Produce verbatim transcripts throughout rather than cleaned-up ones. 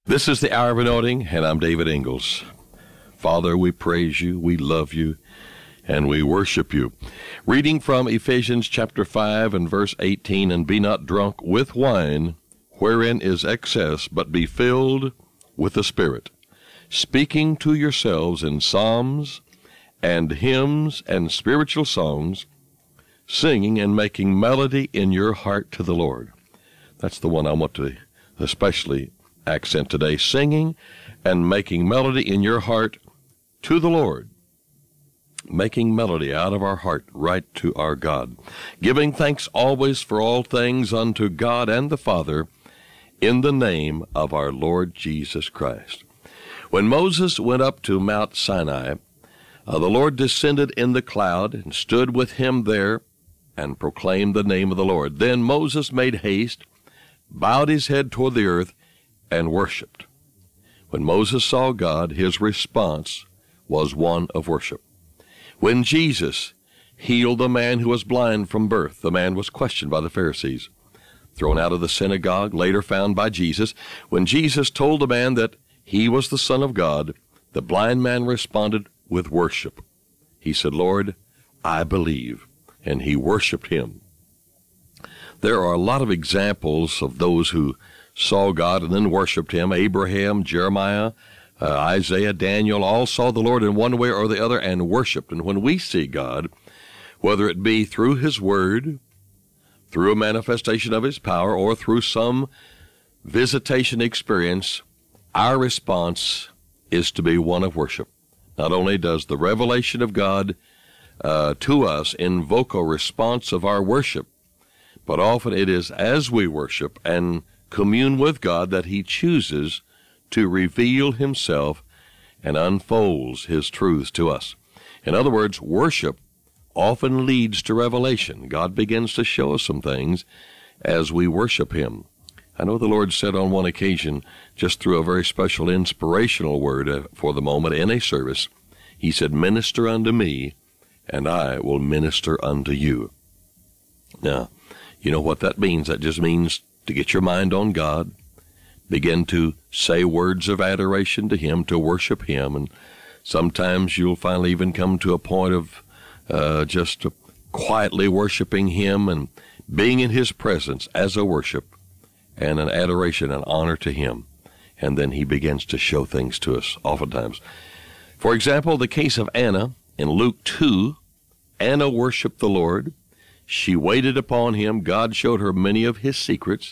This is the Hour of Anointing, and I'm David Ingalls. Father, we praise you, we love you, and we worship you. Reading from Ephesians chapter five and verse eighteen, and be not drunk with wine, wherein is excess, but be filled with the Spirit, speaking to yourselves in psalms and hymns and spiritual songs, singing and making melody in your heart to the Lord. That's the one I want to especially accent today, singing and making melody in your heart to the Lord, making melody out of our heart right to our God, giving thanks always for all things unto God and the Father in the name of our Lord Jesus Christ. When Moses went up to Mount Sinai, uh, the Lord descended in the cloud and stood with him there and proclaimed the name of the Lord. Then Moses made haste, bowed his head toward the earth, and worshipped. When Moses saw God, his response was one of worship. When Jesus healed the man who was blind from birth, the man was questioned by the Pharisees, thrown out of the synagogue, later found by Jesus. When Jesus told the man that he was the Son of God, the blind man responded with worship. He said, "Lord, I believe," and he worshiped him. There are a lot of examples of those who saw God and then worshiped him. Abraham, Jeremiah, uh, Isaiah, Daniel, all saw the Lord in one way or the other and worshiped. And when we see God, whether it be through his word, through a manifestation of his power, or through some visitation experience, our response is to be one of worship. Not only does the revelation of God uh, to us invoke a response of our worship, but often it is as we worship and commune with God that he chooses to reveal himself and unfolds his truths to us. In other words, worship often leads to revelation. God begins to show us some things as we worship him. I know the Lord said on one occasion, just through a very special inspirational word for the moment in a service, he said, "Minister unto me, and I will minister unto you." Now, you know what that means. That just means to get your mind on God, begin to say words of adoration to him, to worship him, and sometimes you'll finally even come to a point of uh, just quietly worshiping him and being in his presence as a worship and an adoration and honor to him. And then he begins to show things to us oftentimes. For example, the case of Anna in Luke two. Anna worshiped the Lord. She waited upon him. God showed her many of his secrets.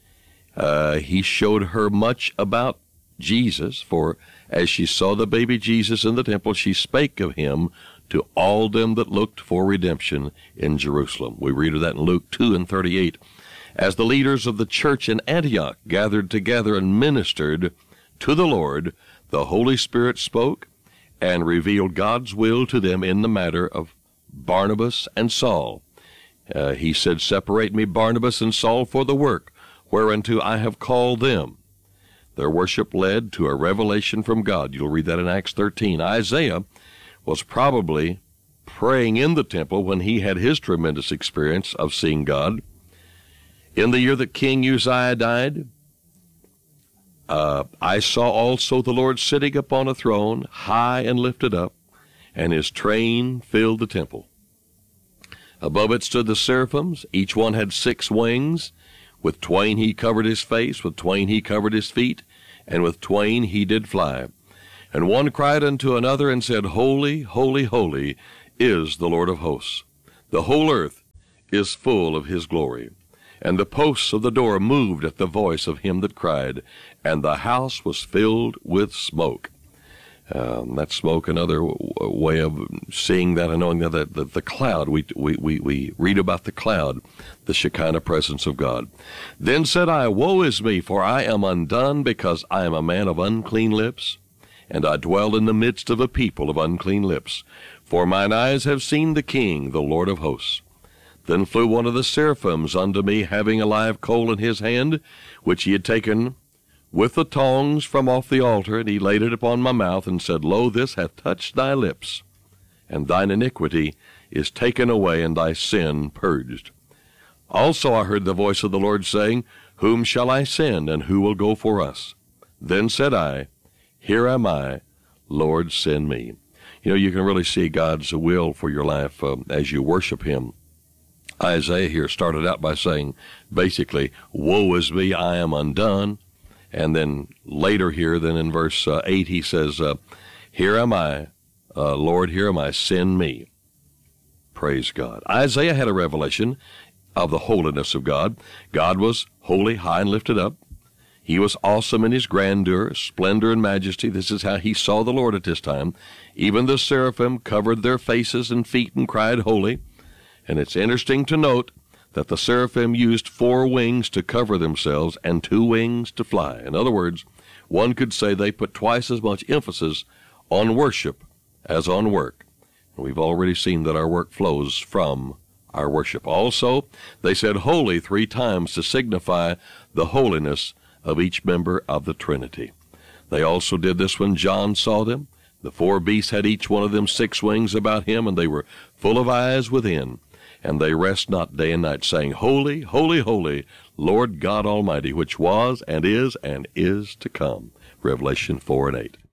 Uh, he showed her much about Jesus, for as she saw the baby Jesus in the temple, she spake of him to all them that looked for redemption in Jerusalem. We read of that in Luke two and thirty-eight. As the leaders of the church in Antioch gathered together and ministered to the Lord, the Holy Spirit spoke and revealed God's will to them in the matter of Barnabas and Saul. Uh, he said, "Separate me Barnabas and Saul for the work whereunto I have called them." Their worship led to a revelation from God. You'll read that in Acts thirteen. Isaiah was probably praying in the temple when he had his tremendous experience of seeing God. In the year that King Uzziah died, uh, I saw also the Lord sitting upon a throne, high and lifted up, and his train filled the temple. Above it stood the seraphims. Each one had six wings. With twain he covered his face, with twain he covered his feet, and with twain he did fly. And one cried unto another and said, Holy, holy, holy is the Lord of hosts. The whole earth is full of his glory. And the posts of the door moved at the voice of him that cried, and the house was filled with smoke. Um, that smoke, another w- way of seeing that and knowing that the, the, the cloud, we, we, we, we read about the cloud, the Shekinah presence of God. Then said I, Woe is me, for I am undone, because I am a man of unclean lips, and I dwell in the midst of a people of unclean lips. For mine eyes have seen the King, the Lord of hosts. Then flew one of the seraphims unto me, having a live coal in his hand, which he had taken with the tongs from off the altar, and he laid it upon my mouth, and said, Lo, this hath touched thy lips, and thine iniquity is taken away, and thy sin purged. Also I heard the voice of the Lord saying, Whom shall I send, and who will go for us? Then said I, Here am I, Lord, send me. You know, you can really see God's will for your life uh, as you worship him. Isaiah here started out by saying, basically, woe is me, I am undone. And then later here, then in verse uh, eight, he says, uh, Here am I, uh, Lord, here am I, send me. Praise God. Isaiah had a revelation of the holiness of God. God was holy, high, and lifted up. He was awesome in his grandeur, splendor, and majesty. This is how he saw the Lord at this time. Even the seraphim covered their faces and feet and cried, Holy. And it's interesting to note that the seraphim used four wings to cover themselves and two wings to fly. In other words, one could say they put twice as much emphasis on worship as on work. And we've already seen that our work flows from our worship. Also, they said holy three times to signify the holiness of each member of the Trinity. They also did this when John saw them. The four beasts had each one of them six wings about him, and they were full of eyes within. And they rest not day and night, saying, Holy, holy, holy, Lord God Almighty, which was and is and is to come. Revelation four and eight.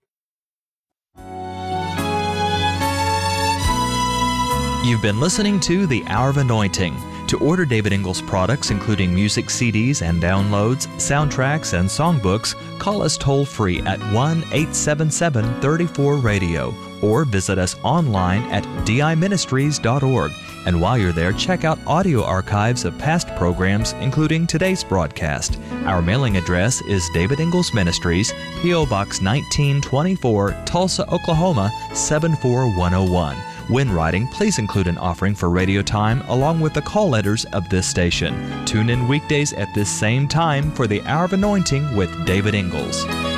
You've been listening to The Hour of Anointing. To order David Ingles products, including music C Ds and downloads, soundtracks, and songbooks, call us toll-free at one eight seven seven, three four, radio or visit us online at d i ministries dot org. And while you're there, check out audio archives of past programs, including today's broadcast. Our mailing address is David Ingles Ministries, P O Box nineteen twenty-four, Tulsa, Oklahoma, seven four one oh one. When writing, please include an offering for radio time along with the call letters of this station. Tune in weekdays at this same time for the Hour of Anointing with David Ingles.